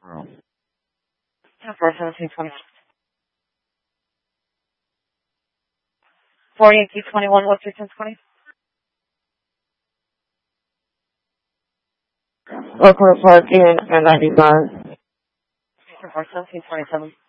For 1720. 4821 West 1020. Oakland Park in 95. For 1727.